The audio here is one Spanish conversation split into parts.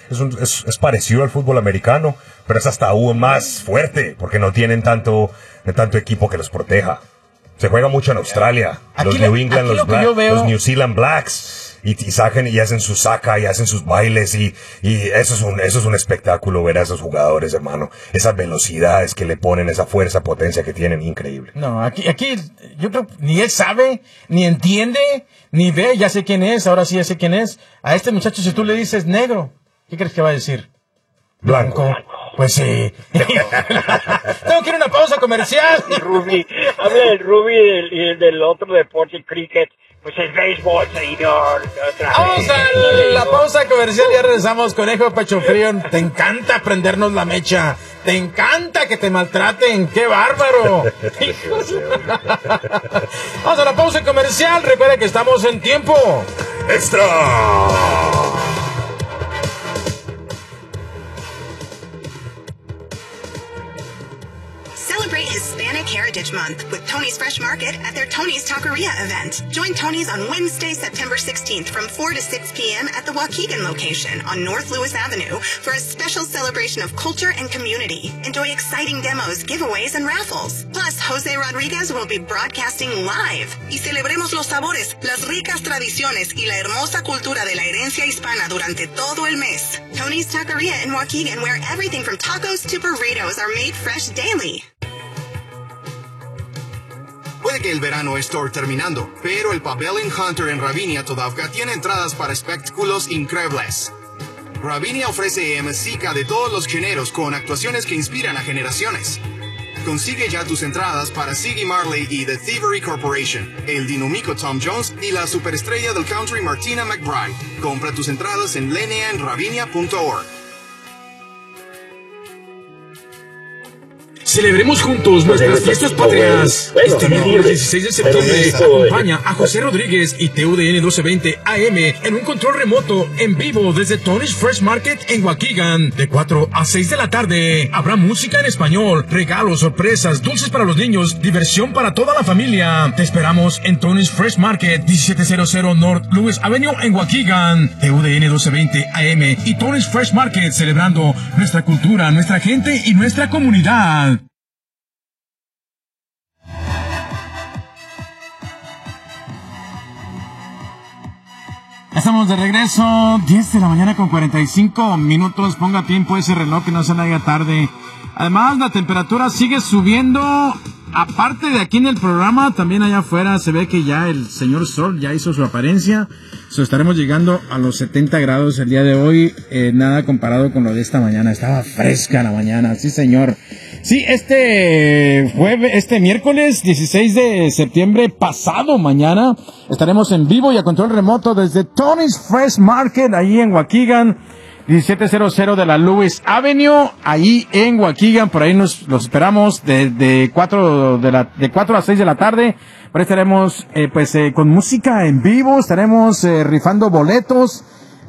es parecido al fútbol americano, pero es hasta aún más fuerte, porque no tienen tanto equipo que los proteja. Se juega mucho en Australia, los New England, los New Zealand Blacks. Y sacan y hacen su saca y hacen sus bailes y eso es un espectáculo ver a esos jugadores, hermano. Esas velocidades que le ponen, esa fuerza, potencia que tienen, increíble. No, aquí yo creo ni él sabe, ni entiende, ni ve, ya sé quién es, ahora sí ya sé quién es. A este muchacho si tú le dices negro, ¿qué crees que va a decir? Blanco. Pues sí. Tengo que ir a una pausa comercial. Habla del rugby y del otro deporte, cricket. Pues el béisbol, señor. Vamos a la pausa comercial, ya regresamos. Conejo Pecho Frío, te encanta prendernos la mecha. Te encanta que te maltraten. ¡Qué bárbaro! Vamos a la pausa comercial. Recuerda que estamos en tiempo extra. Celebrate Hispanic Heritage Month with Tony's Fresh Market at their Tony's Taqueria event. Join Tony's on Wednesday, September 16th from 4 to 6 p.m. at the Waukegan location on North Lewis Avenue for a special celebration of culture and community. Enjoy exciting demos, giveaways, and raffles. Plus, Jose Rodriguez will be broadcasting live. Y celebremos los sabores, las ricas tradiciones y la hermosa cultura de la herencia hispana durante todo el mes. Tony's Taqueria in Waukegan, where everything from tacos to burritos are made fresh daily. Puede que el verano esté terminando, pero el Pavilion Hunter en Ravinia todavía tiene entradas para espectáculos increíbles. Ravinia ofrece música de todos los géneros con actuaciones que inspiran a generaciones. Consigue ya tus entradas para Ziggy Marley y The Thievery Corporation, el dinámico Tom Jones y la superestrella del country Martina McBride. Compra tus entradas en leneanravinia.org. Celebremos juntos nuestras fiestas patrias. Este miércoles 16 de septiembre acompaña a José Rodríguez y TUDN 1220 AM en un control remoto en vivo desde Tony's Fresh Market en Waukegan de 4 a 6 de la tarde. Habrá música en español, regalos, sorpresas, dulces para los niños, diversión para toda la familia. Te esperamos en Tony's Fresh Market 1700 North Lewis Avenue en Waukegan. TUDN 1220 AM y Tony's Fresh Market celebrando nuestra cultura, nuestra gente y nuestra comunidad. Estamos de regreso, 10 de la mañana con 45 minutos. Ponga tiempo ese reloj que no se le haga tarde. Además, la temperatura sigue subiendo. Aparte de aquí en el programa, también allá afuera se ve que ya el señor Sol ya hizo su apariencia. Estaremos llegando a los 70 grados el día de hoy. Nada comparado con lo de esta mañana. Estaba fresca la mañana, sí señor. Sí, este miércoles 16 de septiembre, pasado mañana, estaremos en vivo y a control remoto desde Tony's Fresh Market, ahí en Waukegan, 1700 de la Lewis Avenue, ahí en Waukegan. Por ahí los esperamos de 4 a 6 de la tarde. Por ahí estaremos con música en vivo, estaremos rifando boletos.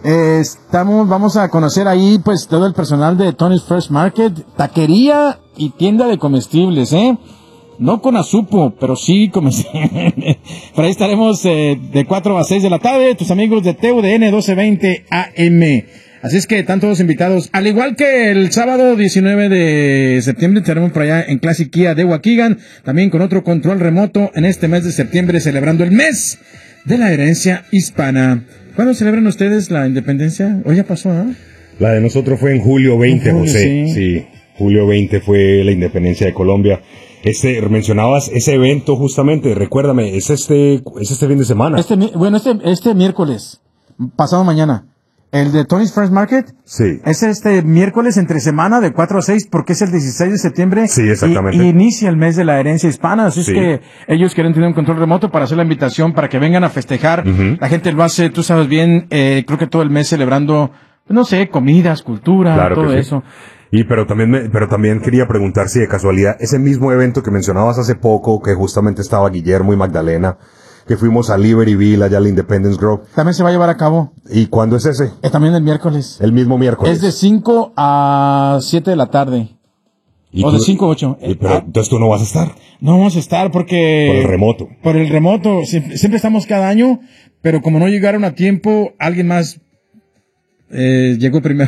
Vamos a conocer ahí pues todo el personal de Tony's Fresh Market, taquería y tienda de comestibles, no con azupo, pero sí comestibles. Por ahí estaremos de 4 a 6 de la tarde, tus amigos de TUDN 1220 AM. Así es que están todos invitados. Al igual que el sábado 19 de septiembre estaremos por allá en Classic Kia de Waukegan, también con otro control remoto en este mes de septiembre, celebrando el mes de la herencia hispana. ¿Cuándo celebran ustedes la independencia? Hoy ya pasó, ¿no? La de nosotros fue en julio 20, José. Sí, julio 20 fue la independencia de Colombia. Mencionabas ese evento justamente, recuérdame, es este fin de semana. Este miércoles, pasado mañana. El de Tony's Fresh Market. Sí. Es este miércoles entre semana de 4 a 6 porque es el 16 de septiembre. Sí, exactamente. Y inicia el mes de la herencia hispana. Así es que ellos quieren tener un control remoto para hacer la invitación para que vengan a festejar. Uh-huh. La gente lo hace, tú sabes bien, creo que todo el mes celebrando, no sé, comidas, cultura, claro, todo eso. Y pero también quería preguntar si de casualidad ese mismo evento que mencionabas hace poco, que justamente estaba Guillermo y Magdalena, que fuimos a Libertyville, allá al Independence Grove. También se va a llevar a cabo. ¿Y cuándo es ese? También el miércoles. El mismo miércoles. Es de 5 a 7 de la tarde. O de 5 a 8. Pero entonces tú no vas a estar. No vamos a estar porque... Por el remoto. Por el remoto. Siempre estamos cada año, pero como no llegaron a tiempo, alguien más llegó primero.